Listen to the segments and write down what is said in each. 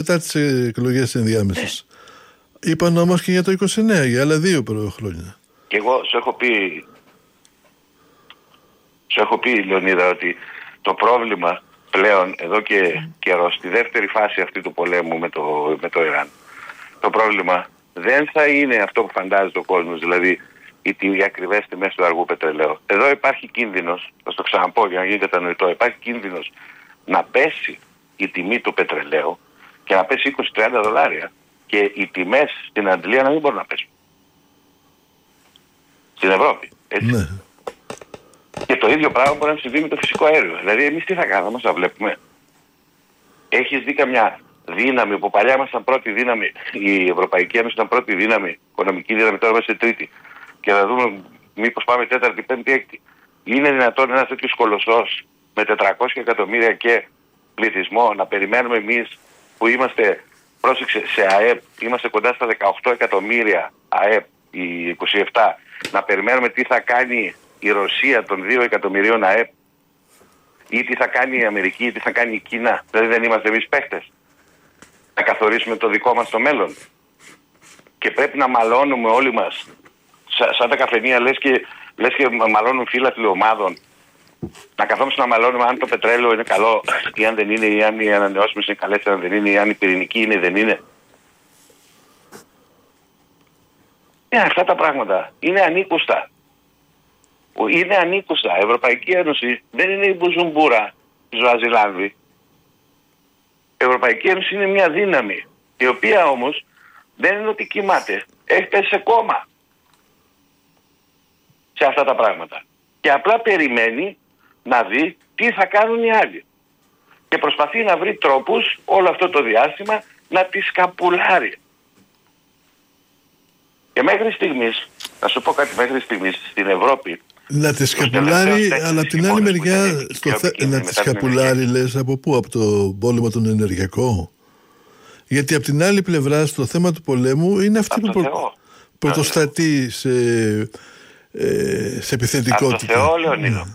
μετά τις εκλογές ενδιάμεσες. Είπαν όμως και για το 29, για άλλα 2 χρόνια. Και εγώ σου έχω πει, Λεωνίδα, ότι το πρόβλημα πλέον εδώ και καιρό, στη δεύτερη φάση αυτή του πολέμου με το Ιράν, το πρόβλημα δεν θα είναι αυτό που φαντάζεται ο κόσμος, δηλαδή οι ακριβές τιμές του αργού πετρελαίου. Εδώ υπάρχει κίνδυνος, θα το ξαναπώ για να γίνει κατανοητό, υπάρχει κίνδυνος να πέσει η τιμή του πετρελαίου και να πέσει 20-30 δολάρια και οι τιμές στην Αντλία να μην μπορούν να πέσουν. Στην Ευρώπη. Έτσι. Ναι. Και το ίδιο πράγμα μπορεί να συμβεί με το φυσικό αέριο. Δηλαδή, εμείς τι θα κάνουμε, θα βλέπουμε. Έχεις δει καμιά δύναμη που παλιά ήμασταν πρώτη δύναμη, η Ευρωπαϊκή Ένωση ήταν πρώτη δύναμη, οικονομική δύναμη, τώρα είμαστε τρίτη. Και θα δούμε μήπως πάμε τέταρτη, πέμπτη, έκτη. Είναι δυνατόν ένας τέτοιος κολοσσός με 400 εκατομμύρια και πληθυσμό να περιμένουμε εμείς που είμαστε, πρόσεξε, σε ΑΕΠ, είμαστε κοντά στα 18 εκατομμύρια ΑΕΠ, οι 27, να περιμένουμε τι θα κάνει η Ρωσία των 2 εκατομμυρίων ΑΕΠ ή τι θα κάνει η Αμερική ή τι θα κάνει η Κίνα. Δηλαδή δεν είμαστε εμείς παίχτες να καθορίσουμε το δικό μας το μέλλον. Και πρέπει να μαλώνουμε όλοι μας σαν τα καφενεία, λες και μαλώνουν φίλαθλοι ομάδων. Να καθόμαστε να μαλώνουμε αν το πετρέλαιο είναι καλό ή αν δεν είναι, ή αν οι ανανεώσιμες είναι καλές ή αν δεν είναι, ή αν η πυρηνική είναι ή δεν είναι. Αυτά τα πράγματα είναι ανήκουστα. Είναι ανήκουστα. Η Ευρωπαϊκή Ένωση δεν είναι η Μπουζουμπούρα της Βαζιλάνδη. Η Ευρωπαϊκή Ένωση είναι μια δύναμη, η οποία όμως δεν είναι ότι κοιμάται. Έχει πέσει σε κόμμα σε αυτά τα πράγματα. Και απλά περιμένει να δει τι θα κάνουν οι άλλοι. Και προσπαθεί να βρει τρόπους όλο αυτό το διάστημα να τη σκαπουλάρει. Και μέχρι στιγμής, να σου πω κάτι, μέχρι στιγμής στην Ευρώπη να τη σκαπουλάρει, αλλά από την άλλη μεριά να τη σκαπουλάρει, λες, από πού? Από το πόλεμο τον ενεργειακό? Γιατί από την άλλη πλευρά στο θέμα του πολέμου είναι αυτή που πρωτοστατεί σε επιθετικότητα. Από το Θεό, Λεωνίδα.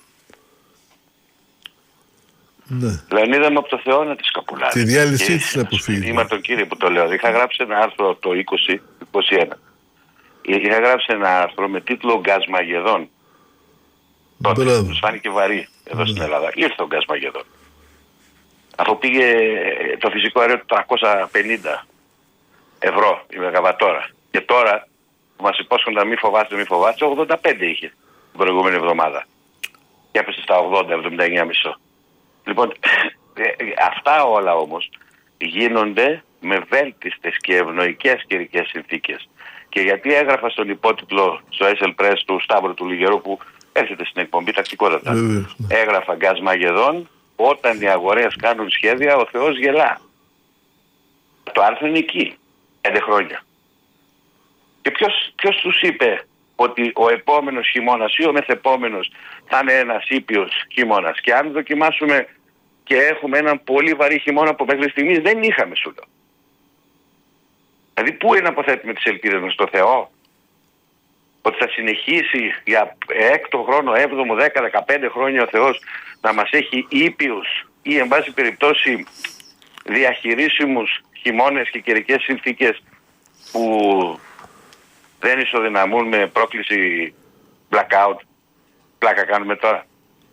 Ναι. Λεωνίδα μου, από το Θεό να τη σκαπουλάρει. Τη διάλυσή της να αποφύγει. Είμαι τον κύριο που το λέω. Είχα γράψει ένα άρθρο το 2021. Είχα γράψει ένα άρθρο με τίτλο «Γκασμαγεδόν». Τότε τους φάνηκε βαρύ εδώ στην Ελλάδα. Ήρθε ο Γκασμαγεδόν. Αφού πήγε το φυσικό αέριο 350 ευρώ η μεγαβατόρα. Και τώρα που μας υπόσχονταν μη φοβάστε, 85 είχε την προηγούμενη εβδομάδα. Και έπεσε στα 79,5. Λοιπόν, αυτά όλα όμως γίνονται με βέλτιστες και ευνοϊκές καιρικές συνθήκες. Και γιατί έγραφα στον υπότιτλο στο SL Press του Σταύρου του Λιγερού που έρχεται στην εκπομπή τακτικότατα. Έγραφα «Γκασμαγεδόν, όταν οι αγορές κάνουν σχέδια ο Θεός γελά». Το άρθρο είναι εκεί, 5 χρόνια. Και ποιος τους είπε ότι ο επόμενος χειμώνας ή ο μεθεπόμενος θα είναι ένας ήπιος χειμώνας? Και αν δοκιμάσουμε και έχουμε έναν πολύ βαρύ χειμώνα που μέχρι στιγμής δεν είχαμε, σου λέω. Δηλαδή πού είναι να αποθέτουμε τις ελπίδες μας? στο Θεό? Ότι θα συνεχίσει για 6ο χρόνο, 7ο, 10, 15 χρόνια ο Θεός να μας έχει ήπιους ή εν πάση περιπτώσει διαχειρίσιμους χειμώνες και καιρικές συνθήκες που δεν ισοδυναμούν με πρόκληση blackout? Πλάκα κάνουμε τώρα.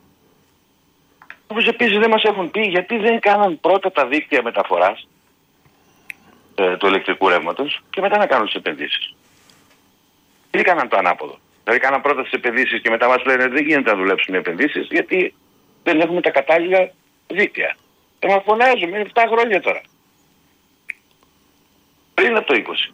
Όπως επίσης δεν μας έχουν πει γιατί δεν κάναν πρώτα τα δίκτυα μεταφοράς του ηλεκτρικού ρεύματος και μετά να κάνουν τις επενδύσεις. Τι κάναν το ανάποδο? Δηλαδή κάναν πρώτα τις επενδύσεις και μετά μας λένε δεν γίνεται να δουλέψουν οι επενδύσεις γιατί δεν έχουμε τα κατάλληλα δίκτυα. Μα φωνάζουμε, είναι 7 χρόνια τώρα. Πριν από το 20.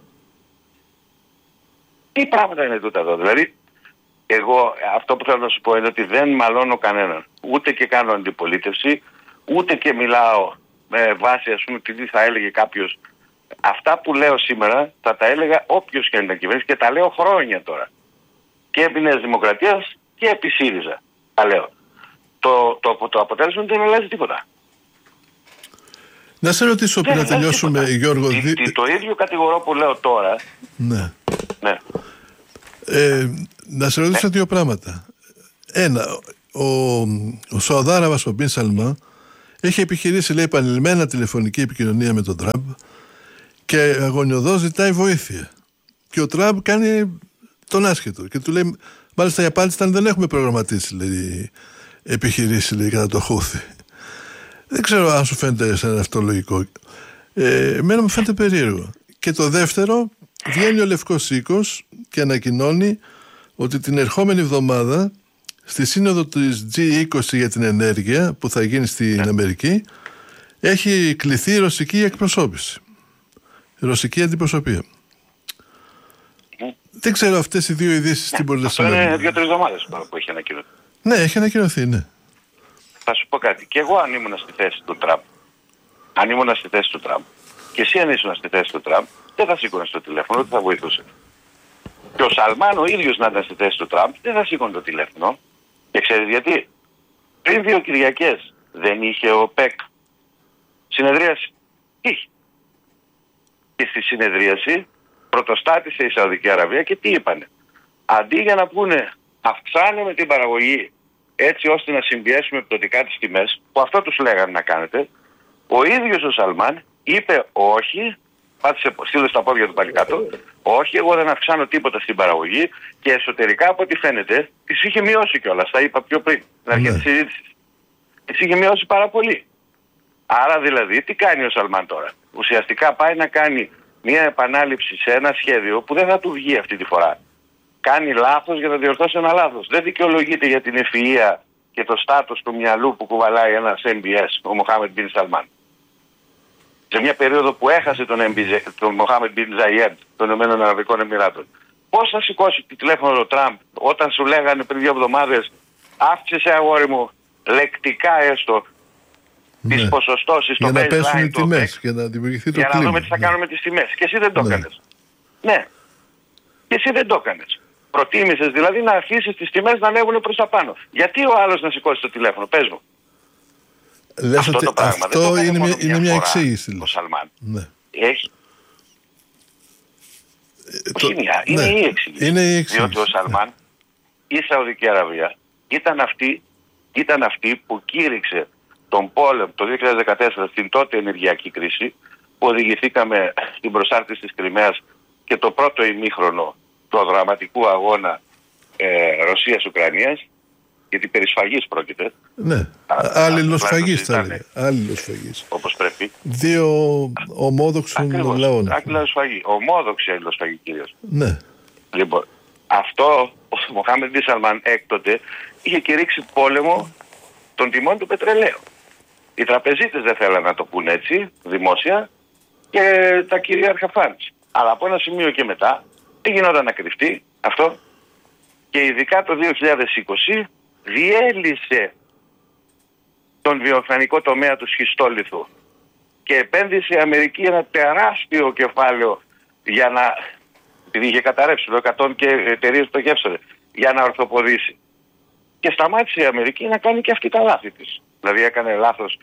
Τι πράγματα είναι τούτα εδώ? Δηλαδή εγώ αυτό που θέλω να σου πω είναι ότι δεν μαλώνω κανέναν. Ούτε και κάνω αντιπολίτευση, ούτε και μιλάω με βάση ας πούμε τι θα έλεγε κάποιος. Αυτά που λέω σήμερα θα τα έλεγα όποιος και είναι κυβέρνηση και τα λέω χρόνια τώρα. Και επί Νέας Δημοκρατίας και επί ΣΥΡΙΖΑ. Τα λέω. Το αποτέλεσμα δεν αλλάζει τίποτα. Να σε ρωτήσω πριν να τελειώσουμε, Γιώργο. Το ίδιο κατηγορώ που λέω τώρα. Ναι. Ναι. Να σε ρωτήσω 2 πράγματα. Ένα, ο Σαουδάραβας ο Μπιν Σαλμάν Έχει επιχειρήσει, λέει, επανειλημμένα τηλεφωνική επικοινωνία με τον Τραμπ και αγωνιωδώς ζητάει βοήθεια. Και ο Τραμπ κάνει τον άσχετο και του λέει, μάλιστα η απάντηση ήταν, δεν έχουμε προγραμματίσει, λέει, επιχειρήσει, λέει, κατά το Χούθι. Δεν ξέρω αν σου φαίνεται σαν αυτό λογικό. Εμένα μου φαίνεται περίεργο. Και το δεύτερο, βγαίνει ο Λευκός Οίκος και ανακοινώνει ότι την ερχόμενη εβδομάδα στη σύνοδο της G20 για την ενέργεια που θα γίνει στην Αμερική έχει κληθεί η ρωσική εκπροσώπηση, η ρωσική αντιπροσωπεία. Δεν ξέρω αυτές οι δύο ειδήσεις τι μπορεί να σημαίνει. Αυτό είναι 2-3 εβδομάδες που έχει ανακοινωθεί. Ναι, έχει ανακοινωθεί, ναι. Θα σου πω κάτι. Και εγώ αν ήμουν στη θέση του Τραμπ, και εσύ αν ήσουν στη θέση του Τραμπ, δεν θα σήκωνε το τηλέφωνο, δεν θα βοηθούσε. Και ο Σαλμάν ο ίδιος να ήταν στη θέση του Τραμπ, δεν θα σήκωνε το τηλέφωνο. Και ξέρεις γιατί? Πριν 2 Κυριακές δεν είχε ο ΠΕΚ συνεδρίαση? Είχε. Και στη συνεδρίαση πρωτοστάτησε η Σαουδική Αραβία και τι είπανε? Αντί για να πούνε αυξάνουμε την παραγωγή έτσι ώστε να συμπιέσουμε πτωτικά τις τιμές, που αυτό τους λέγανε να κάνετε, ο ίδιος ο Σαλμάν είπε όχι, πάτησε στήλωσε τα πόδια του πάλι κάτω, όχι, εγώ δεν αυξάνω τίποτα στην παραγωγή και εσωτερικά από ό,τι φαίνεται τις είχε μειώσει κιόλας, τα είπα πιο πριν, στην αρχή της συζήτησης. Τις είχε μειώσει πάρα πολύ. Άρα δηλαδή τι κάνει ο Σαλμάν τώρα? Ουσιαστικά πάει να κάνει μια επανάληψη σε ένα σχέδιο που δεν θα του βγει αυτή τη φορά. Κάνει λάθος για να διορθώσει ένα λάθος. Δεν δικαιολογείται για την ευφυΐα και το στάτος του μυαλού που κουβαλάει ένας MBS, ο Μοχάμεντ Μπιν Σαλμάν. Σε μια περίοδο που έχασε τον Μοχάμεντ Μπιν Ζαϊέντ των Ηνωμένων Αραβικών Εμιράτων. Πώς θα σηκώσει το τηλέφωνο ο Τραμπ όταν σου λέγανε πριν 2 εβδομάδες αύξησε, αγόρι μου, λεκτικά έστω τις ποσοστώσεις στο baseline, για να πέσουν οι τιμές, για να δημιουργηθεί το κλίμα. Για να δούμε τι θα κάνουμε τις τιμές. Και εσύ δεν το έκανες. Ναι. Και εσύ δεν το έκανες. Προτίμησες δηλαδή να αφήσεις τις τιμές να ανέβουν προς τα πάνω. Γιατί ο άλλος να σηκώσει το τηλέφωνο? Πες μου. Λες αυτό το πράγμα αυτό δεν το είναι μια εξήγηση. Ο Σαλμάν. Ναι. Έχει. Είναι η εξήγηση. Διότι ο Σαλμάν, η Σαουδική Αραβία, ήταν αυτή που κήρυξε τον πόλεμο το 2014 στην τότε ενεργειακή κρίση που οδηγηθήκαμε στην προσάρτηση της Κριμαίας και το πρώτο ημίχρονο του δραματικού αγώνα Ρωσίας-Ουκρανίας, γιατί περί σφαγής πρόκειται. Ναι, αλληλοσφαγής θα έλεγα. Αλληλοσφαγής. Όπως πρέπει. Δύο ομόδοξων λαών. Αλληλοσφαγή. Ομόδοξη αλληλοσφαγή κυρίως. Ναι. Λοιπόν, αυτό ο Μοχάμεντ Μπιν Σαλμάν έκτοτε είχε κηρύξει πόλεμο των τιμών του πετρελαίου. Οι τραπεζίτες δεν θέλαν να το πούν έτσι δημόσια και τα κυρίαρχα φαντς. Αλλά από ένα σημείο και μετά δεν γινόταν να κρυφτεί αυτό και ειδικά το 2020 διέλυσε τον βιομηχανικό τομέα του σχιστόλιθου και επένδυσε η Αμερική ένα τεράστιο κεφάλαιο για να, επειδή είχε καταρρεύσει το 100 και εταιρείες το γεύσανε, για να ορθοποδήσει. Και σταμάτησε η Αμερική να κάνει και αυτή τα λάθη της. Δηλαδή έκανε λάθος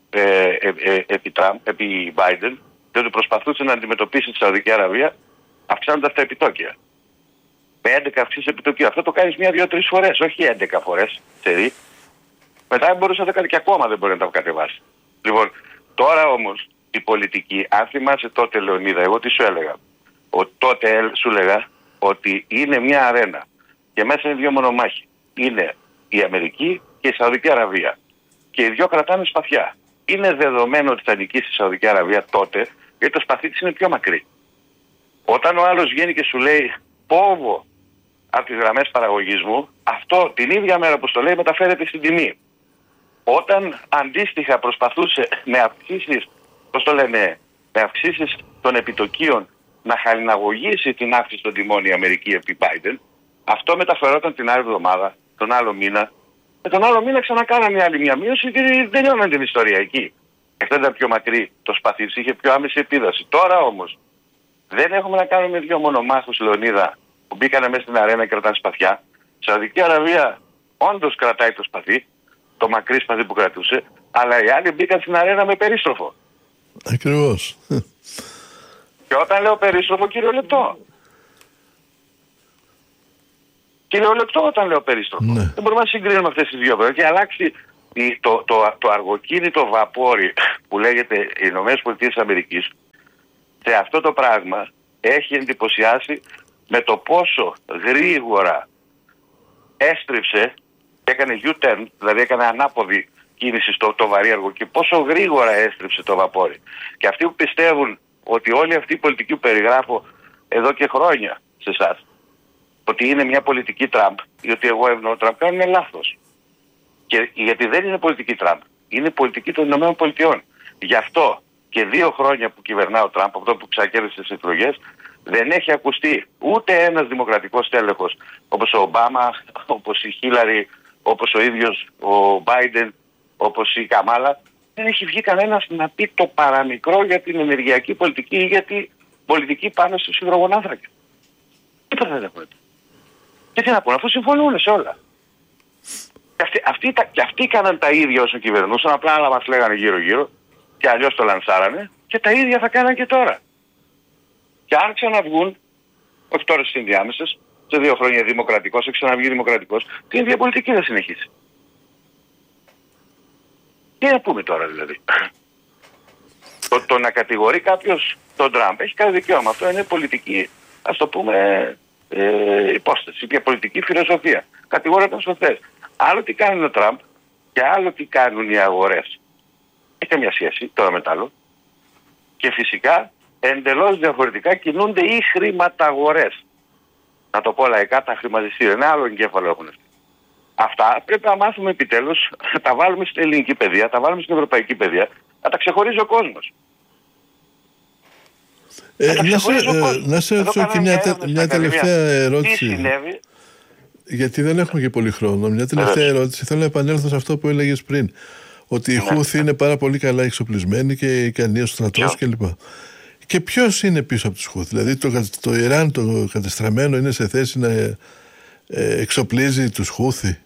επί Biden, διότι προσπαθούσε να αντιμετωπίσει τη Σαουδική Αραβία αυξάνοντας τα επιτόκια. Με 11 αυξήσεις επιτόκια. Αυτό το κάνεις 1-2-3 φορές, όχι 11 φορές. Σερί. Μετά μπορούσε να το κάνει και ακόμα δεν μπορεί να το κατεβάσει. Λοιπόν, τώρα όμως η πολιτική, αν θυμάσαι τότε Λεωνίδα, εγώ τι σου έλεγα? Τότε σου έλεγα ότι είναι μια αρένα και μέσα είναι 2 μονομάχοι. Είναι η Αμερική και η Σαουδική Αραβία. Και οι 2 κρατάνε σπαθιά. Είναι δεδομένο ότι θα νικήσει η Σαουδική Αραβία τότε, γιατί το σπαθί της είναι πιο μακρύ. Όταν ο άλλος βγαίνει και σου λέει πόβο από τις γραμμές παραγωγής μου, αυτό την ίδια μέρα που στο λέει μεταφέρεται στην τιμή. Όταν αντίστοιχα προσπαθούσε με αυξήσεις, με αυξήσεις των επιτοκίων να χαλιναγωγήσει την αύξηση των τιμών η Αμερική επί Biden, αυτό μεταφερόταν την άλλη εβδομάδα, τον άλλο μήνα. Με τον άλλο μήνα ξανακάνανε άλλη μια μείωση και τελειώναν την ιστορία εκεί. Αυτό ήταν πιο μακρύ το σπαθί, είχε πιο άμεση επίδραση. Τώρα όμως δεν έχουμε να κάνουμε 2 μονομάχους, Λεωνίδα, που μπήκανε μέσα στην αρένα και κρατάνε σπαθιά. Η Σαουδική Αραβία όντως κρατάει το σπαθί, το μακρύ σπαθί που κρατούσε, αλλά οι άλλοι μπήκαν στην αρένα με περίστροφο. Ακριβώς. Και όταν λέω περίστροφο, κυριολεπτό. Κυριολεπτό όταν λέω περίστροφο. Ναι. Δεν μπορούμε να συγκρίνουμε αυτές τις 2. Έχει αλλάξει το αργοκίνητο βαπόρι που λέγεται ΗΠΑ, σε αυτό το πράγμα έχει εντυπωσιάσει με το πόσο γρήγορα έστριψε, έκανε U-turn, δηλαδή έκανε ανάποδη κίνηση στο βαρύ αργοκίνητο, πόσο γρήγορα έστριψε το βαπόρι. Και αυτοί που πιστεύουν ότι όλη αυτή η πολιτική που περιγράφω εδώ και χρόνια σε εσάς, ότι είναι μια πολιτική Τραμπ ή ότι εγώ ευνοώ Τραμπ, κάνουν λάθος. Και γιατί δεν είναι πολιτική Τραμπ, είναι πολιτική των ΗΠΑ. Γι' αυτό και 2 χρόνια που κυβερνά ο Τραμπ, από αυτό που ξακέρδισε τις εκλογές, δεν έχει ακουστεί ούτε ένας δημοκρατικός τέλεχος όπως ο Ομπάμα, όπως η Χίλαρη, όπως ο ίδιος ο Μπάιντεν, όπως η Καμάλα. Δεν έχει βγει κανένας να πει το παραμικρό για την ενεργειακή πολιτική ή για την πολιτική πάνω στους υδρογονάνθρακες. Τίποτα δεν έχουν. Και τι να πούνε, αφού συμφωνούν σε όλα. Και αυτοί κάναν τα ίδια όσο κυβερνούσαν, απλά άλλα μας λέγανε γύρω-γύρω και αλλιώς το λανσάρανε και τα ίδια θα κάναν και τώρα. Και αν ξαναβγούν, όχι τώρα στις ενδιάμεσες, σε 2 χρόνια δημοκρατικός, έχει ξαναβγεί δημοκρατικός, την ίδια πολιτική θα συνεχίσει. Τι να πούμε τώρα δηλαδή. Το να κατηγορεί κάποιος τον Τραμπ έχει κάθε δικαίωμα. Αυτό είναι πολιτική, ας το πούμε, υπόσταση, μια πολιτική φιλοσοφία. Κατηγορεί τον σωστές. Άλλο τι κάνει ο Τραμπ και άλλο τι κάνουν οι αγορές. Έχει καμία σχέση τώρα με τ' άλλο. Και φυσικά εντελώς διαφορετικά κινούνται οι χρηματαγορές. Να το πω λαϊκά, τα χρηματιστήρια. Ένα άλλο εγκέφαλο έχουν. Αυτά πρέπει να μάθουμε επιτέλους, να τα βάλουμε στην ελληνική παιδεία, να τα βάλουμε στην ευρωπαϊκή παιδεία, να τα ξεχωρίζει ο κόσμος. Να σε ρωτήσω και μια τελευταία ερώτηση. Τι συνέβη? Γιατί δεν έχουμε και πολύ χρόνο. Μια τελευταία ερώτηση. Θέλω να επανέλθω σε αυτό που έλεγες πριν. Ότι οι Χούθοι είναι πάρα πολύ καλά εξοπλισμένοι και ικανοί ο στρατός κλπ. Και ποιος είναι πίσω από τους Χούθοι? Δηλαδή το Ιράν, το κατεστραμμένο, είναι σε θέση να εξοπλίζει τους Χούθοι?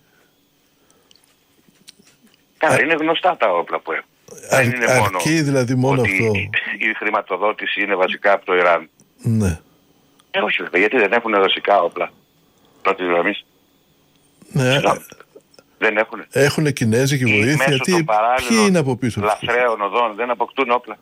Καλά, είναι γνωστά τα όπλα που έχουν. Αρκεί δηλαδή μόνο ότι αυτό? Η χρηματοδότηση είναι βασικά από το Ιράν. Ναι. Όχι βέβαια, γιατί δεν έχουν ρωσικά όπλα. Πρώτη γραμμή. Ναι. Δεν έχουν. Έχουν κινέζικη βοήθεια. Ποιοι είναι από πίσω? Λαθρέων οδών δεν αποκτούν όπλα.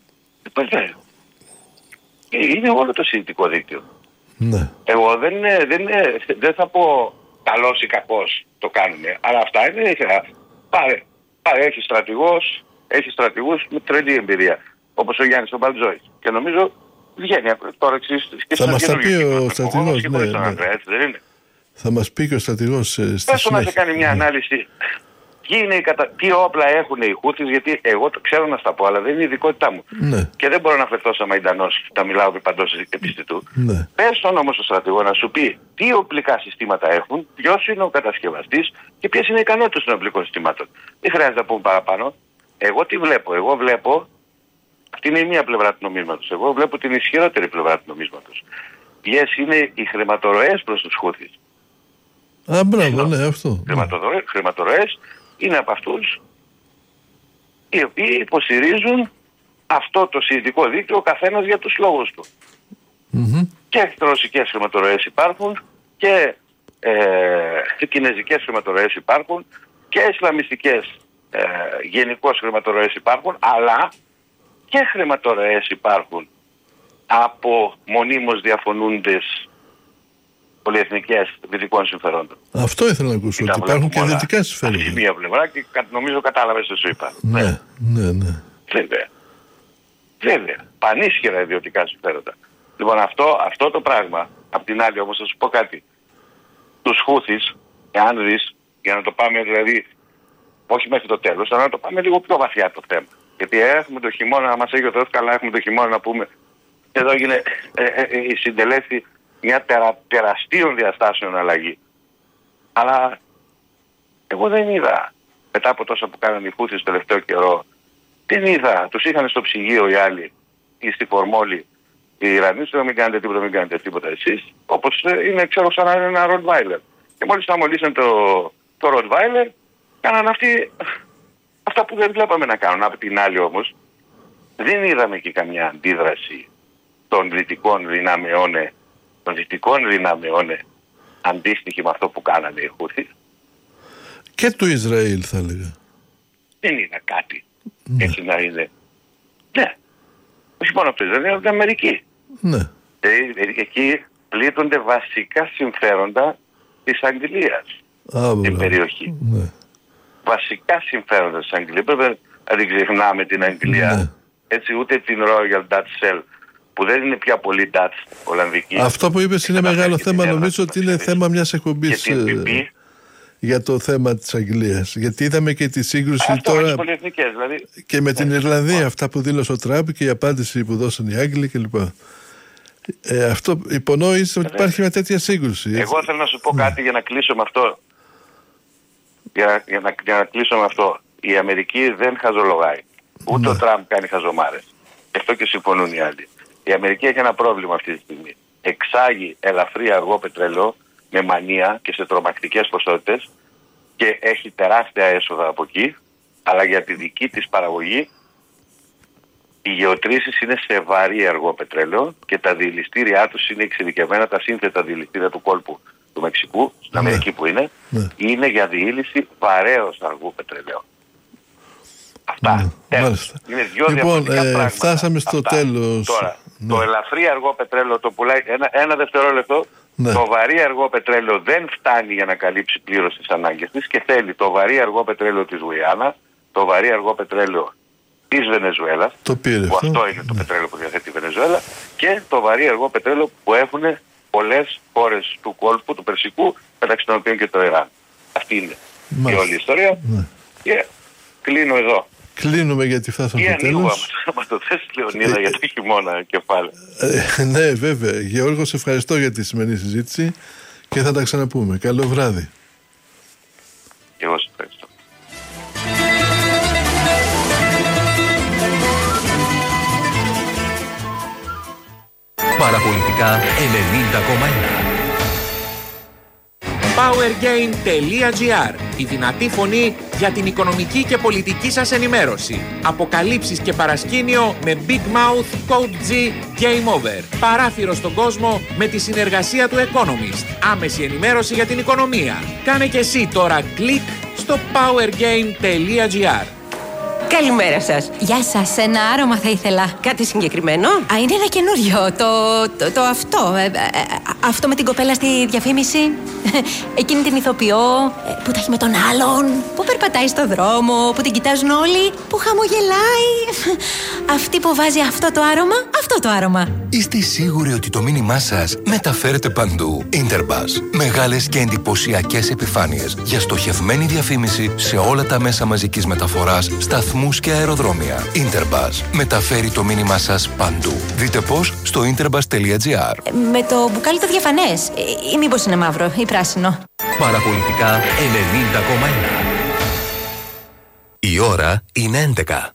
Είναι όλο το σιδητικό δίκτυο. Ναι. Εγώ δεν θα πω καλός ή κακός το κάνουν. Αλλά αυτά είναι. Πάρε, έχει στρατηγούς με τρελή εμπειρία. Όπως ο Γιάννης ο Μπαλτζόης. Και νομίζω βγαίνει τώρα εξής. Θα μας τα πει ο στρατηγός. Θα μας πει και ο στρατηγός στη συνέχεια. Να σε κάνει μια ανάλυση. Τι όπλα έχουν οι Χούθης, γιατί εγώ το ξέρω να στα πω, αλλά δεν είναι η ειδικότητά μου. Ναι. Και δεν μπορώ να αφαιρθώ σαν Μαϊντανός, να μιλάω επί παντός επιστητού. Ναι. Πες τον όμως τον στρατηγό να σου πει τι οπλικά συστήματα έχουν, ποιος είναι ο κατασκευαστής και ποιες είναι οι ικανότητες των οπλικών συστημάτων. Δεν χρειάζεται να πούμε παραπάνω. Εγώ τι βλέπω? Εγώ βλέπω, αυτή είναι η μία πλευρά του νομίσματος. Εγώ βλέπω την ισχυρότερη πλευρά του νομίσματος. Ποιες είναι οι χρηματορροές προς τους Χούθης? Μπράβο, ναι, αυτό. Χρηματορροές είναι από αυτούς οι οποίοι υποστηρίζουν αυτό το σιδητικό δίκτυο ο καθένας για τους λόγους του. Mm-hmm. Και ρωσικές χρηματορροές υπάρχουν και κινέζικες χρηματορροές υπάρχουν και ισλαμιστικές γενικώς χρηματορροές υπάρχουν, αλλά και χρηματορροές υπάρχουν από μονίμως διαφωνούντες πολυεθνικές δυτικών συμφερόντων. Αυτό ήθελα να ακούσω, ότι υπάρχουν και δυτικά συμφέροντα. Αυτή μία πλευρά και νομίζω κατάλαβες τι σου είπα. Ναι. Βέβαια. Πανίσχυρα ιδιωτικά συμφέροντα. Λοιπόν, αυτό το πράγμα, απ' την άλλη όμως θα σου πω κάτι. Τους Χούθης, εάν δεις, για να το πάμε δηλαδή, όχι μέχρι το τέλος, αλλά να το πάμε λίγο πιο βαθιά το θέμα. Γιατί έχουμε το χειμώνα, μας έχει ο Θεός καλά, έχουμε το χειμώνα να πούμε, εδώ έγινε η συντελέστη μια τεραστίων διαστάσεων αλλαγή. Αλλά εγώ δεν είδα, μετά από τόσα που κάνανε οι Χούθης το τελευταίο καιρό, δεν είδα, τους είχαν στο ψυγείο οι άλλοι ή στη φορμόλη οι Ιρανοί, μην κάνετε τίποτα εσείς, όπως είναι, ξέρω, σαν να είναι ένα Ροτβάιλερ. Και μόλις θα μολύσαν το Ροτβάιλερ, κάναν αυτά που δεν βλέπαμε να κάνουν. Από την άλλη όμως, δεν είδαμε και καμιά αντίδραση των δυτικών δυνάμεων αντίστοιχη με αυτό που κάνανε οι Χούθη. Και του Ισραήλ θα έλεγα. δεν είναι κάτι. Έτσι να είναι. Ναι. Όχι μόνο αυτό, δεν είναι Αμερική. Ναι. Εκεί πλήττονται βασικά συμφέροντα της Αγγλίας. Την περιοχή. Ναι. Βασικά συμφέροντα της Αγγλίας. Πρέπει να την ξεχνάμε την Αγγλία. Ναι. Έτσι, ούτε την Royal Dutch Shell, που δεν είναι πια πολύ Dutch Ολλανδική. Αυτό που είπες είναι μεγάλο θέμα. Νομίζω ότι είναι θέμα μιας εκπομπής για το θέμα της Αγγλίας. Γιατί είδαμε και τη σύγκρουση τώρα δηλαδή, και με την Ιρλανδία, αυτά που δήλωσε ο Τραμπ και η απάντηση που δώσαν οι Άγγλοι κλπ. Αυτό υπονόησε ότι υπάρχει μια τέτοια σύγκρουση. Έτσι. Εγώ θέλω να σου πω κάτι για να κλείσω με αυτό. Για να κλείσω με αυτό. Η Αμερική δεν χαζολογάει. Ούτε ο Τραμπ κάνει χαζομάρες. Γι' αυτό και συμφωνούν οι άλλοι. Η Αμερική έχει ένα πρόβλημα αυτή τη στιγμή. Εξάγει ελαφρύ αργό πετρέλαιο με μανία και σε τρομακτικές ποσότητες και έχει τεράστια έσοδα από εκεί, αλλά για τη δική της παραγωγή οι γεωτρήσεις είναι σε βαρύ αργό πετρέλαιο και τα διελιστήριά τους είναι εξειδικευμένα, τα σύνθετα διελιστήρια του κόλπου του Μεξικού, στην Αμερική που είναι για διήλυση βαρέως αργού πετρελαίου. Αυτά. Είναι δύο διαφορετικά πράγματα. Φτάσαμε στο τέλος. Τώρα, το ελαφρύ αργό πετρέλαιο το πουλάει ένα δευτερόλεπτο. Το βαρύ αργό πετρέλαιο δεν φτάνει για να καλύψει πλήρως τις ανάγκες της και θέλει το βαρύ αργό πετρέλαιο της Γουιάννα, το βαρύ αργό πετρέλαιο της Βενεζουέλας, που αυτό είναι το πετρέλαιο που διαθέτει η Βενεζουέλα, και το βαρύ αργό πετρέλαιο που έχουν πολλές χώρες του κόλπου, του Περσικού, μεταξύ των οποίων και το Ιράν. Αυτή είναι η όλη η ιστορία. Και κλείνω εδώ. Κλείνουμε γιατί φτάσαμε στο τέλος. Άμα το θες, Λεωνίδα, για το χειμώνα κεφάλαιο. Ναι, βέβαια. Γιώργο, σε ευχαριστώ για τη σημερινή συζήτηση και θα τα ξαναπούμε. Καλό βράδυ. Και εγώ σε ευχαριστώ. Παραπολιτικά 90,1. Powergain.gr. Η δυνατή φωνή για την οικονομική και πολιτική σας ενημέρωση. Αποκαλύψεις και παρασκήνιο με Big Mouth, Code G, Game Over. Παράθυρο στον κόσμο με τη συνεργασία του Economist. Άμεση ενημέρωση για την οικονομία. Κάνε και εσύ τώρα κλικ στο Powergain.gr. Καλημέρα σας. Γεια σας, ένα άρωμα θα ήθελα. Κάτι συγκεκριμένο? Είναι ένα καινούριο, το αυτό. Αυτό με την κοπέλα στη διαφήμιση. Εκείνη την ηθοποιό που τα έχει με τον άλλον, που περπατάει στο δρόμο, που την κοιτάζουν όλοι, που χαμογελάει. Αυτή που βάζει αυτό το άρωμα. Είστε σίγουροι ότι το μήνυμά σας μεταφέρεται παντού? Interbus. Μεγάλες και εντυπωσιακές επιφάνειες για στοχευμένη διαφήμιση σε όλα τα μέσα μαζικής μεταφοράς, σταθμούς και αεροδρόμια. Interbus. Μεταφέρει το μήνυμά σας παντού. Δείτε πώς στο interbus.gr. Με το μπουκάλι το διαφανές. Ή μήπως είναι μαύρο ή πράσινο? Παραπολιτικά 90,1. Η ώρα είναι 11.